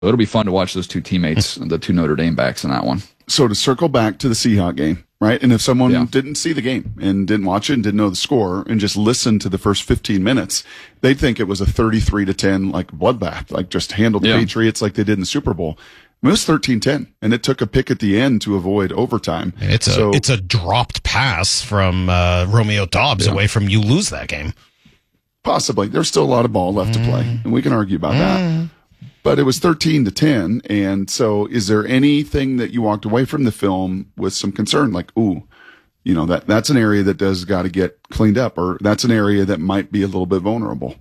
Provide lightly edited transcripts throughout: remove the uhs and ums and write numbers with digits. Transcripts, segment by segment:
It'll be fun to watch those two teammates, the two Notre Dame backs in that one. So to circle back to the Seahawks game, right? And if someone didn't see the game and didn't watch it and didn't know the score and just listened to the first 15 minutes, they'd think it was a 33-10 like bloodbath, like just handled the Patriots like they did in the Super Bowl. It was 13-10, and it took a pick at the end to avoid overtime. It's a dropped pass from Romeo Doubs away from you lose that game. Possibly. There's still a lot of ball left to play, and we can argue about that. But it was 13-10, and so is there anything that you walked away from the film with some concern, like, ooh, you know, that's an area that does got to get cleaned up, or that's an area that might be a little bit vulnerable?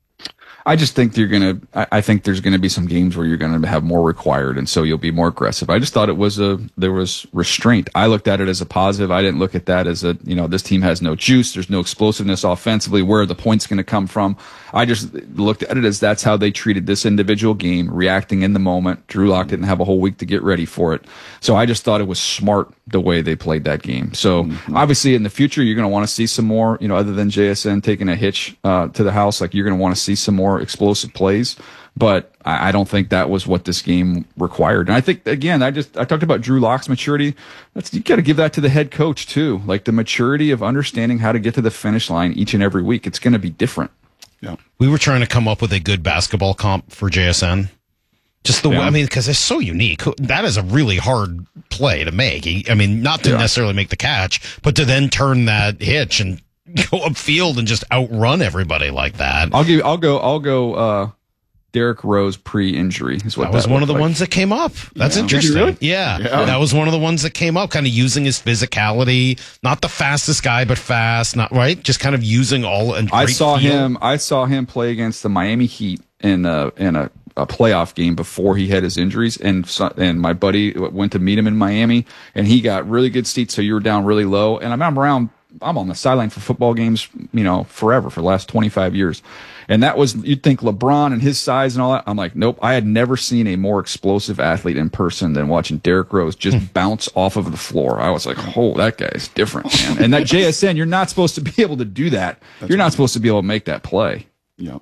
I just think I think there's gonna be some games where you're gonna have more required, and so you'll be more aggressive. I just thought there was restraint. I looked at it as a positive. I didn't look at that as this team has no juice. There's no explosiveness offensively. Where are the points gonna come from? I just looked at it as that's how they treated this individual game, reacting in the moment. Drew Lock didn't have a whole week to get ready for it. So I just thought it was smart the way they played that game. So obviously in the future, you're going to want to see some more, other than JSN taking a hitch to the house, like you're going to want to see some more explosive plays. But I don't think that was what this game required. And I think, again, I talked about Drew Lock's maturity. You got to give that to the head coach too. Like the maturity of understanding how to get to the finish line each and every week. It's going to be different. Yeah. We were trying to come up with a good basketball comp for JSN. Just the way, because it's so unique. That is a really hard play to make. Not to necessarily make the catch, but to then turn that hitch and go upfield and just outrun everybody like that. I'll go. Derrick Rose pre-injury is what that was one of the ones that came up. That's interesting. Really? Yeah, that was one of the ones that came up. Kind of using his physicality, not the fastest guy, but fast. Not right, just kind of using all. And I saw him play against the Miami Heat in a playoff game before he had his injuries, and my buddy went to meet him in Miami, and he got really good seats. So you were down really low, and I'm on the sideline for football games, forever, for the last 25 years. And that was, you'd think LeBron and his size and all that. I'm like, nope, I had never seen a more explosive athlete in person than watching Derrick Rose just bounce off of the floor. I was like, oh, that guy's different, man. And that JSN, you're not supposed to be able to do that. You're not supposed to be able to make that play. Yeah.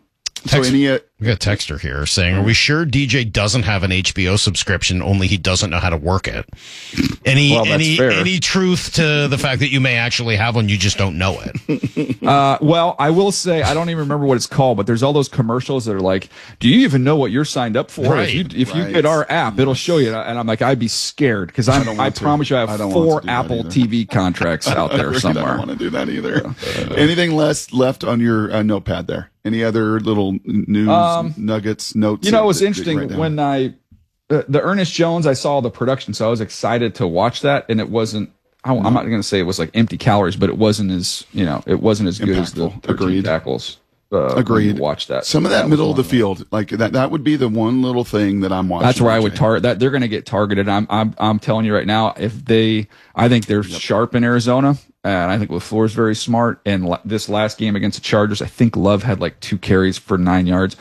We got a texter here saying, are we sure DJ doesn't have an HBO subscription, only he doesn't know how to work it? Any truth to the fact that you may actually have one, you just don't know it? Well, I will say, I don't even remember what it's called, but there's all those commercials that are like, do you even know what you're signed up for? Right. If you get our app, it'll show you. And I'm like, I'd be scared, because I promise you I have 4 Apple TV contracts out there somewhere. I don't want to do that either. Anything left on your notepad there? Any other little news nuggets, notes? It was interesting when the Ernest Jones, I saw the production, so I was excited to watch that, and it wasn't. I'm not going to say it was like empty calories, but it wasn't as it wasn't as good as the 13 tackles. Agreed. Watch that. Some of that middle of the field, like that would be the one little thing that I'm watching. That's where I would target that. They're going to get targeted. I'm telling you right now, I think they're sharp in Arizona, and I think LaFleur's very smart. And this last game against the Chargers, I think Love had like 2 carries for 9 yards.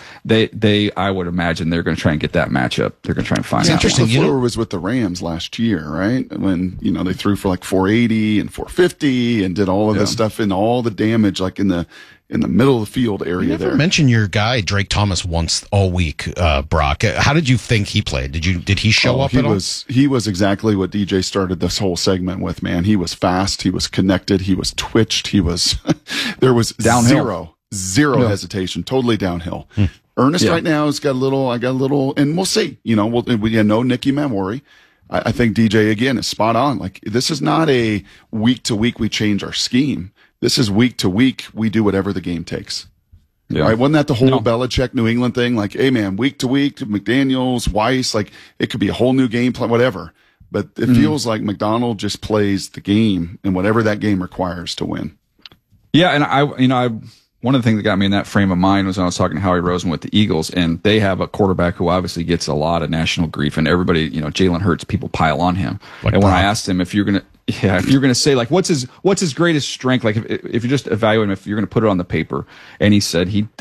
I would imagine they're going to try and get that matchup. They're going to try and find out. Interesting. LaFleur was with the Rams last year, right? When they threw for like 480 and 450 and did all of this stuff and all the damage, like in the middle of the field area. You never mentioned your guy Drake Thomas once all week, Brock. How did you think he played? Did he show up at all? He was exactly what DJ started this whole segment with, man. He was fast, he was connected, he was twitched, there was downhill. zero hesitation, totally downhill. Ernest right now has got a little, and we'll see. We know Nicky Mamori. I think DJ again is spot on. Like, this is not a week to week we change our scheme. This is week to week, we do whatever the game takes. Yeah. Right? Wasn't that the whole Belichick New England thing? Like, hey man, week to week, McDaniels, Weiss, like it could be a whole new game plan, whatever. But it feels like McDonald just plays the game and whatever that game requires to win. Yeah, and one of the things that got me in that frame of mind was when I was talking to Howie Roseman with the Eagles, and they have a quarterback who obviously gets a lot of national grief, and everybody, Jalen Hurts, people pile on him. And when I asked him if you're going to say like what's his greatest strength, like if you just evaluate him, if you're going to put it on the paper, and he said he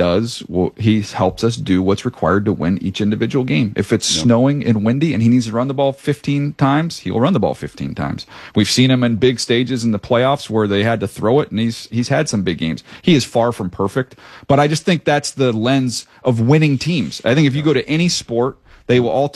helps us do what's required to win each individual game. If it's snowing and windy and he needs to run the ball 15 times, he'll run the ball 15 times. We've seen him in big stages in the playoffs where they had to throw it, and he's had some big games. He is far from perfect, but I just think that's the lens of winning teams. I think if you go to any sport, they will all